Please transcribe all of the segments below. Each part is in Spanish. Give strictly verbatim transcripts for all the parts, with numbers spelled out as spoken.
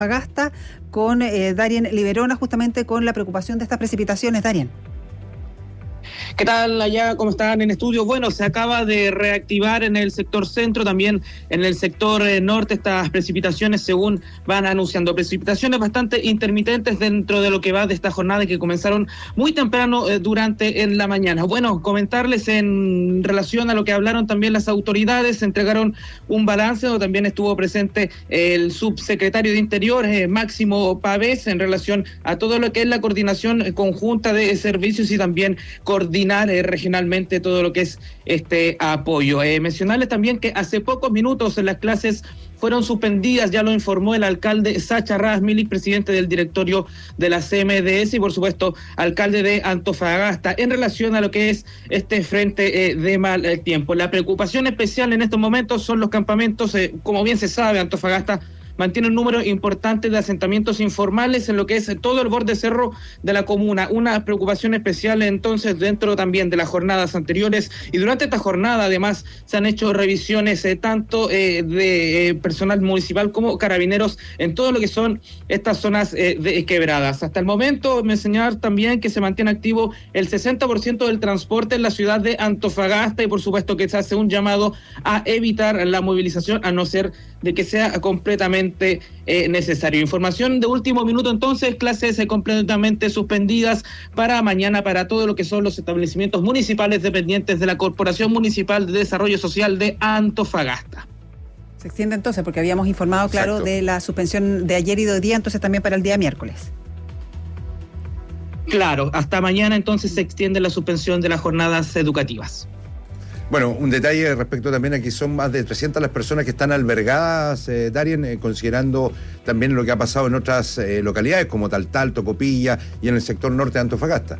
Antofagasta con eh, Darien Liberona, justamente con la preocupación de estas precipitaciones. Darien. ¿Qué tal allá? ¿Cómo están en estudio? Bueno, se acaba de reactivar en el sector centro, también en el sector eh, norte, estas precipitaciones según van anunciando. Precipitaciones bastante intermitentes dentro de lo que va de esta jornada que comenzaron muy temprano eh, durante en la mañana. Bueno, comentarles en relación a lo que hablaron también las autoridades, entregaron un balance donde también estuvo presente el subsecretario de Interior, eh, Máximo Pavés, en relación a todo lo que es la coordinación conjunta de servicios y también coordinar eh, regionalmente todo lo que es este apoyo. Eh, mencionarles también que hace pocos minutos en las clases fueron suspendidas, ya lo informó el alcalde Sacha Rasmilik, presidente del directorio de la C M D S y por supuesto alcalde de Antofagasta, en relación a lo que es este frente eh, de mal eh, tiempo. La preocupación especial en estos momentos son los campamentos, eh, como bien se sabe, Antofagasta mantiene un número importante de asentamientos informales en lo que es todo el borde cerro de la comuna. Una preocupación especial entonces dentro también de las jornadas anteriores y durante esta jornada además se han hecho revisiones eh, tanto eh, de eh, personal municipal como carabineros en todo lo que son estas zonas eh, de quebradas. Hasta el momento me enseñar también que se mantiene activo el sesenta por ciento del transporte en la ciudad de Antofagasta y por supuesto que se hace un llamado a evitar la movilización a no ser de que sea completamente Eh, necesario. Información de último minuto entonces, clases eh, completamente suspendidas para mañana para todo lo que son los establecimientos municipales dependientes de la Corporación Municipal de Desarrollo Social de Antofagasta. Se extiende entonces, porque habíamos informado, claro, Exacto. de la suspensión de ayer y de hoy día, entonces también para el día miércoles. Claro, hasta mañana entonces se extiende la suspensión de las jornadas educativas. Bueno, un detalle respecto también a que son más de trescientas las personas que están albergadas, eh, Darien, eh, considerando también lo que ha pasado en otras eh, localidades como Taltal, Tocopilla y en el sector norte de Antofagasta.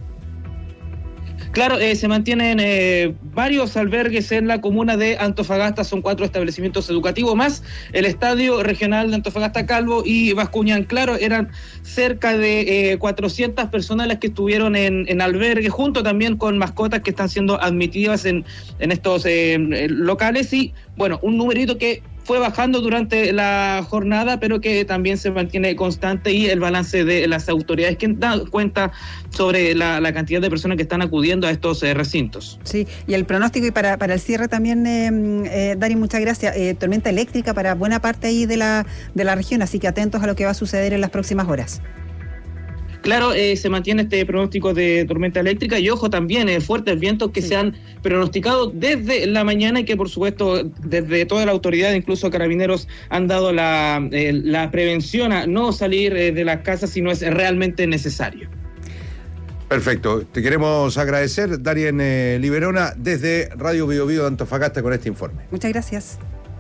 Claro, eh, se mantienen eh, varios albergues en la comuna de Antofagasta, son cuatro establecimientos educativos más, el Estadio Regional de Antofagasta Calvo y Bascuñán. Claro, eran cerca de eh, cuatrocientas personas las que estuvieron en, en albergue, junto también con mascotas que están siendo admitidas en, en estos eh, locales y, bueno, un numerito que fue bajando durante la jornada, pero que también se mantiene constante y el balance de las autoridades que dan cuenta sobre la, la cantidad de personas que están acudiendo a estos eh, recintos. Sí, y el pronóstico y para, para el cierre también, eh, eh, Dari, muchas gracias. Eh, tormenta eléctrica para buena parte ahí de la, de la región, así que atentos a lo que va a suceder en las próximas horas. Claro, eh, se mantiene este pronóstico de tormenta eléctrica y ojo también, eh, fuertes vientos que sí. se han pronosticado desde la mañana y que por supuesto desde toda la autoridad, incluso carabineros, han dado la, eh, la prevención a no salir eh, de las casas si no es realmente necesario. Perfecto, te queremos agradecer, Darien eh, Liberona, desde Radio Bio Bio de Antofagasta con este informe. Muchas gracias.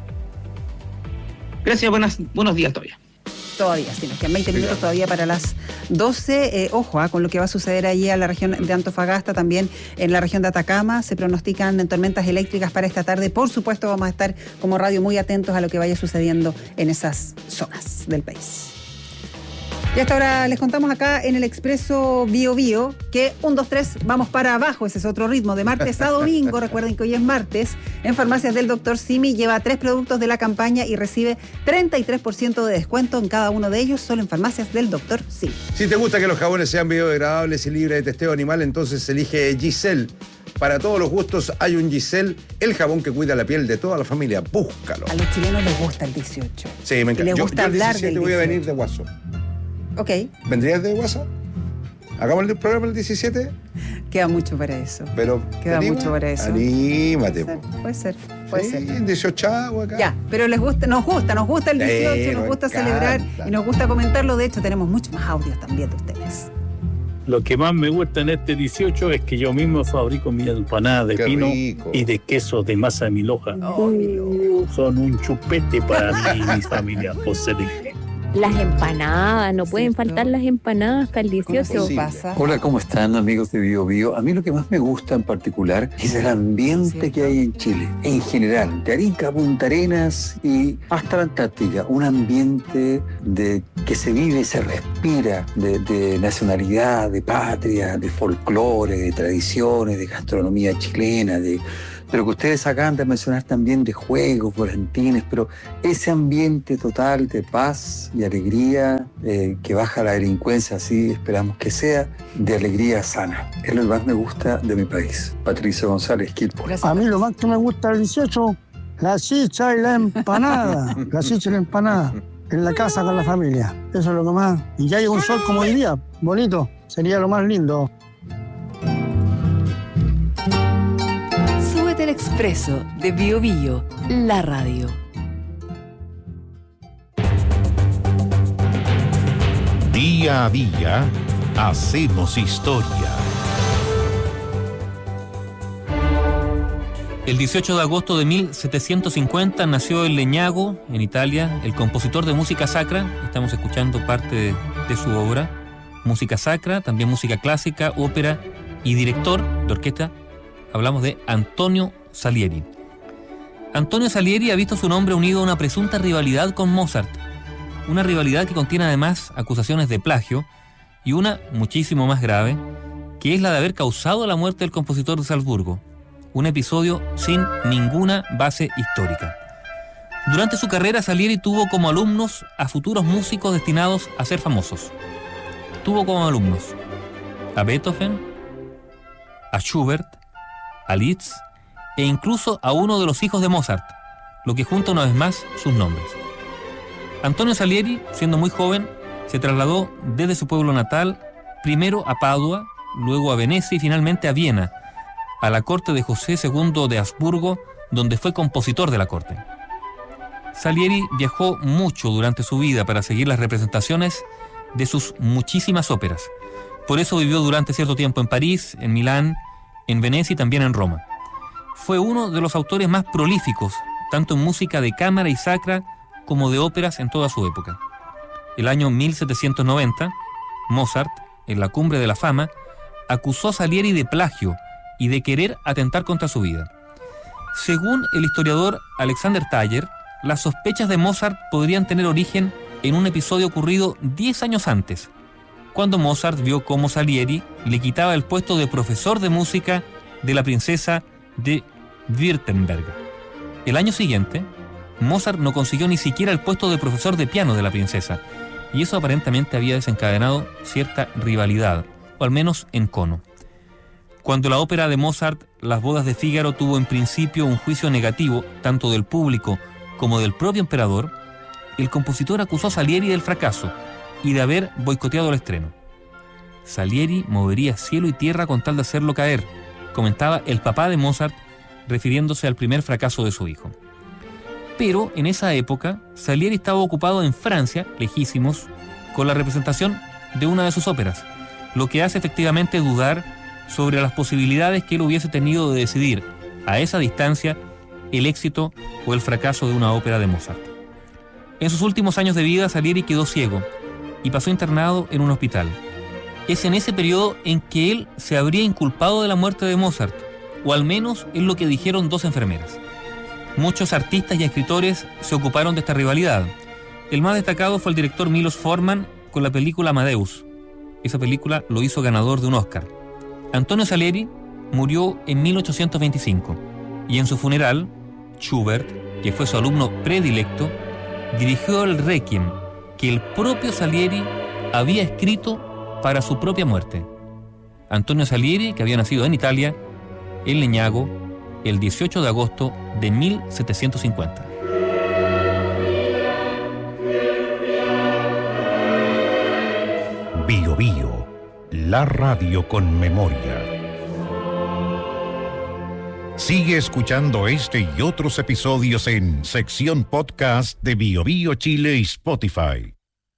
Gracias, buenas, buenos días todavía. Todavía, sí, nos quedan veinte minutos todavía para las doce. Eh, ojo, ah, con lo que va a suceder allí en la región de Antofagasta, también en la región de Atacama. Se pronostican tormentas eléctricas para esta tarde. Por supuesto, vamos a estar como radio muy atentos a lo que vaya sucediendo en esas zonas del país. Y hasta ahora les contamos acá en el Expreso Bio Bio que un, dos, tres, vamos para abajo. Ese es otro ritmo de martes a domingo. Recuerden que hoy es martes. En Farmacias del Doctor Simi lleva tres productos de la campaña y recibe treinta y tres por ciento de descuento en cada uno de ellos, solo en Farmacias del Doctor Simi. Si te gusta que los jabones sean biodegradables y libres de testeo animal, entonces elige Giselle. Para todos los gustos hay un Giselle, el jabón que cuida la piel de toda la familia. Búscalo. A los chilenos les gusta el dieciocho. Sí, me encanta. Les Yo, gusta yo el hablar diecisiete del voy a dieciocho. venir de Guaso. Ok. ¿Vendrías de WhatsApp? ¿Hagamos el programa el diecisiete? Queda mucho para eso. Pero, Queda ¿anima? mucho para eso. Anímate. Puede ser, puede sí, ser. Puede ser. dieciocho acá. Ya, pero les gusta, nos gusta, nos gusta el dieciocho, Sí, nos nos gusta encanta. celebrar y nos gusta comentarlo. De hecho, tenemos muchos más audios también de ustedes. Lo que más me gusta en este dieciocho es que yo mismo fabrico mi empanada de Qué pino rico. y de queso de masa de milhoja. Oh, mi Uh, son un chupete para mí y mi familia. José de... Las empanadas, no pueden ¿Cierto? faltar las empanadas hasta el dieciocho. ¿Cómo Sí. pasa? Hola, ¿cómo están, amigos de Bio Bio? A mí lo que más me gusta en particular es el ambiente ¿Cierto? que hay en Chile, en general, de Arica a Punta Arenas y hasta la Antártica. Un ambiente de que se vive, se respira, de, de nacionalidad, de patria, de folclore, de tradiciones, de gastronomía chilena, de pero que ustedes acaban de mencionar también de juegos, volantines, pero ese ambiente total de paz y alegría eh, que baja la delincuencia, así esperamos que sea, de alegría sana. Es lo que más me gusta de mi país. Patricio González, Quilpo. A mí lo más que me gusta del dieciocho, la chicha y la empanada. La chicha y la empanada. En la casa con la familia. Eso es lo que más... Y ya hay un sol, como diría, bonito. Sería lo más lindo. Súbete al Expreso de Bio Bio, la radio. Día a día, hacemos historia. El dieciocho de agosto de mil setecientos cincuenta nació en Legnago, en Italia, el compositor de música sacra. Estamos escuchando parte de, de su obra. Música sacra, también música clásica, ópera y director de orquesta. Hablamos de Antonio Salieri. Antonio Salieri ha visto su nombre unido a una presunta rivalidad con Mozart. Una rivalidad que contiene además acusaciones de plagio y una muchísimo más grave, que es la de haber causado la muerte del compositor de Salzburgo. Un episodio sin ninguna base histórica. Durante su carrera, Salieri tuvo como alumnos a futuros músicos destinados a ser famosos. Tuvo como alumnos a Beethoven, a Schubert, a Liszt e incluso a uno de los hijos de Mozart, lo que junta una vez más sus nombres. Antonio Salieri, siendo muy joven, se trasladó desde su pueblo natal, primero a Padua, luego a Venecia y finalmente a Viena, a la corte de José segundo de Habsburgo, donde fue compositor de la corte. Salieri viajó mucho durante su vida para seguir las representaciones de sus muchísimas óperas. Por eso vivió durante cierto tiempo en París, en Milán, en Venecia y también en Roma. Fue uno de los autores más prolíficos, tanto en música de cámara y sacra como de óperas en toda su época. El año mil setecientos noventa, Mozart, en la cumbre de la fama, acusó a Salieri de plagio y de querer atentar contra su vida. Según el historiador Alexander Thayer, las sospechas de Mozart podrían tener origen en un episodio ocurrido diez años antes, cuando Mozart vio cómo Salieri le quitaba el puesto de profesor de música de la princesa de Württemberg. El año siguiente, Mozart no consiguió ni siquiera el puesto de profesor de piano de la princesa, y eso aparentemente había desencadenado cierta rivalidad, o al menos encono. Cuando la ópera de Mozart, Las bodas de Fígaro, tuvo en principio un juicio negativo, tanto del público como del propio emperador, el compositor acusó a Salieri del fracaso y de haber boicoteado el estreno. Salieri movería cielo y tierra con tal de hacerlo caer, comentaba el papá de Mozart, refiriéndose al primer fracaso de su hijo. Pero en esa época, Salieri estaba ocupado en Francia, lejísimos, con la representación de una de sus óperas, lo que hace efectivamente dudar sobre las posibilidades que él hubiese tenido de decidir, a esa distancia, el éxito o el fracaso de una ópera de Mozart. En sus últimos años de vida, Salieri quedó ciego y pasó internado en un hospital. Es en ese periodo en que él se habría inculpado de la muerte de Mozart, o al menos es lo que dijeron dos enfermeras. Muchos artistas y escritores se ocuparon de esta rivalidad. El más destacado fue el director Milos Forman con la película Amadeus. Esa película lo hizo ganador de un Oscar. Antonio Salieri murió en mil ochocientos veinticinco y en su funeral, Schubert, que fue su alumno predilecto, dirigió el Requiem que el propio Salieri había escrito para su propia muerte. Antonio Salieri, que había nacido en Italia, en Legnago, el dieciocho de agosto de mil setecientos cincuenta. Bio Bio, la radio con memoria. Sigue escuchando este y otros episodios en sección podcast de Bio Bio Chile y Spotify.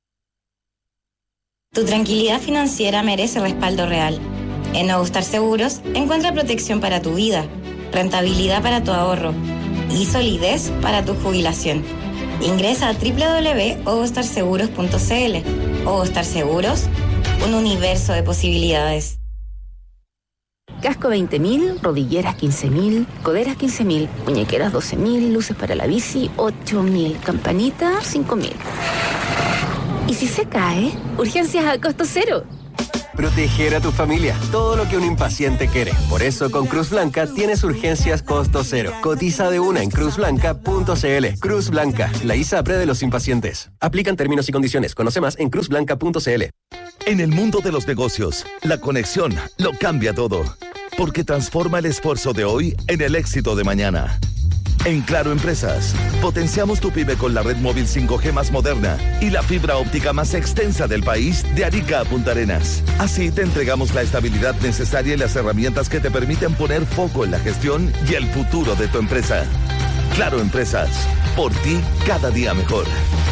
Tu tranquilidad financiera merece respaldo real. En Ogostar Seguros encuentra protección para tu vida, rentabilidad para tu ahorro y solidez para tu jubilación. Ingresa a doble u doble u doble u punto ogostar seguros punto c l. Ogostar Seguros, un universo de posibilidades. Casco veinte mil, rodilleras quince mil, coderas quince mil, muñequeras doce mil, luces para la bici ocho mil, campanita cinco mil. ¿Y si se cae? Urgencias a costo cero. proteger a tu familia, todo lo que un impaciente quiere. Por eso con Cruz Blanca tienes urgencias costo cero. Cotiza de una en cruz blanca punto c l. Cruz Blanca, la ISAPRE de los impacientes. Aplican términos y condiciones. Conoce más en cruz blanca punto c l. En el mundo de los negocios, la conexión lo cambia todo, porque transforma el esfuerzo de hoy en el éxito de mañana. En Claro Empresas, potenciamos tu pyme con la red móvil cinco G más moderna y la fibra óptica más extensa del país de Arica a Punta Arenas. Así te entregamos la estabilidad necesaria y las herramientas que te permiten poner foco en la gestión y el futuro de tu empresa. Claro Empresas, por ti cada día mejor.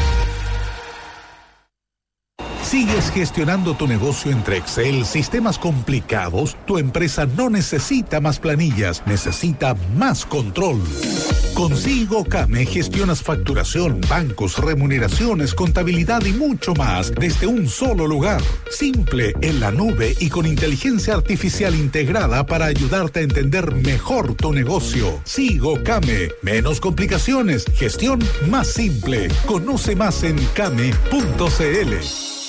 ¿Sigues gestionando tu negocio entre Excel, sistemas complicados? Tu empresa no necesita más planillas, necesita más control. Con SigoCame gestionas facturación, bancos, remuneraciones, contabilidad y mucho más desde un solo lugar. Simple, en la nube y con inteligencia artificial integrada para ayudarte a entender mejor tu negocio. SigoCame. Menos complicaciones, gestión más simple. Conoce más en came punto c l.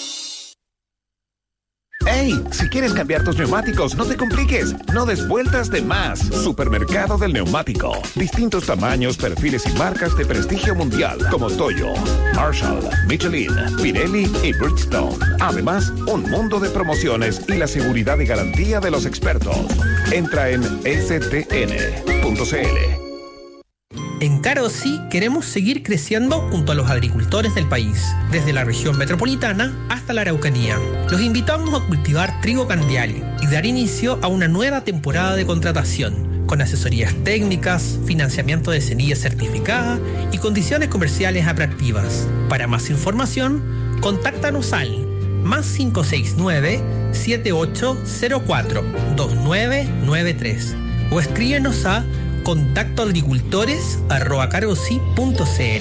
¡Ey! Si quieres cambiar tus neumáticos, no te compliques. No des vueltas de más. Supermercado del Neumático. Distintos tamaños, perfiles y marcas de prestigio mundial como Toyo, Marshall, Michelin, Pirelli y Bridgestone. Además, un mundo de promociones y la seguridad y garantía de los expertos. Entra en s t n punto c l. En Carosi queremos seguir creciendo junto a los agricultores del país, desde la región metropolitana hasta la Araucanía. Los invitamos a cultivar trigo candial y dar inicio a una nueva temporada de contratación, con asesorías técnicas, financiamiento de semillas certificadas y condiciones comerciales atractivas. Para más información, contáctanos al más cinco seis nueve, siete ocho cero cuatro, dos nueve nueve tres o escríbenos a contacto agricultores arroba carosi punto c l.